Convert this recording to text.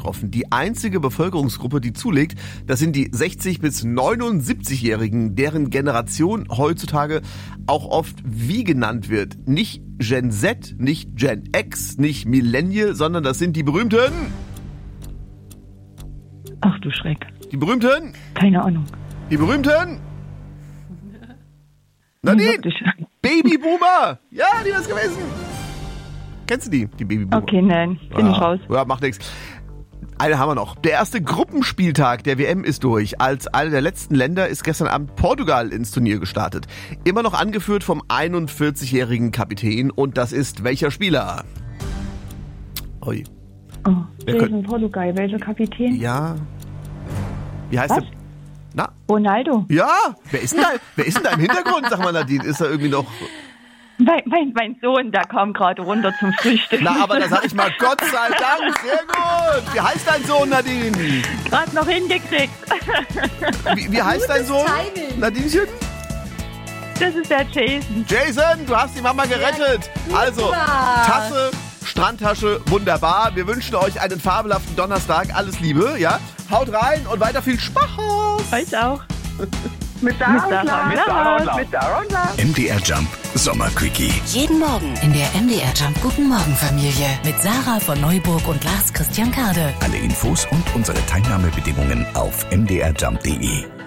betroffen. Die einzige Bevölkerungsgruppe, die zulegt, das sind die 60- bis 79-Jährigen, deren Generation heutzutage auch oft wie genannt wird. Nicht Gen Z, nicht Gen X, nicht Millennial, sondern das sind die berühmten... Ach du Schreck. Die berühmten... Keine Ahnung. Die berühmten... Nadine! Babyboomer! Ja, die war's gewesen. Kennst du die Babyboomer? Okay, nein, bin ich raus. Ja, macht nichts. Eine haben wir noch. Der erste Gruppenspieltag der WM ist durch. Als einer der letzten Länder ist gestern Abend Portugal ins Turnier gestartet. Immer noch angeführt vom 41-jährigen Kapitän. Und das ist welcher Spieler? Ui. Oh, der ist in Portugal. Welcher Kapitän? Ja. Wie heißt der? Na? Ronaldo. Ja. Wer ist denn da im Hintergrund? Sag mal, Nadine, ist da irgendwie noch... Mein Sohn, der kam gerade runter zum Frühstück. Na, aber da sag ich mal, Gott sei Dank, sehr gut. Wie heißt dein Sohn, Nadine? Gerade noch hingekriegt. Wie heißt dein Sohn, Nadinchen? Das ist der Jason. Jason, du hast die Mama gerettet. Also, Tasse, Strandtasche, wunderbar. Wir wünschen euch einen fabelhaften Donnerstag. Alles Liebe, ja? Haut rein und weiter viel Spaß. Euch auch. Mit Sarah und Lars. MDR Jump Sommerquickie. Jeden Morgen in der MDR Jump Guten Morgen Familie mit Sarah von Neuburg und Lars Christian Kade. Alle Infos und unsere Teilnahmebedingungen auf mdrjump.de.